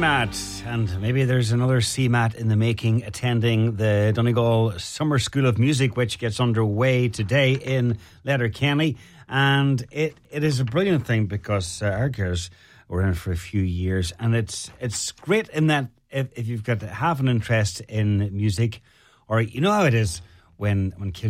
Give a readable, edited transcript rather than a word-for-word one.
CMAT, and maybe there's another CMAT in the making, attending the Donegal Summer School of Music, which gets underway today in Letterkenny. And it is a brilliant thing because our girls were in it for a few years, and it's great in that if you've got half an interest in music, or you know how it is when kids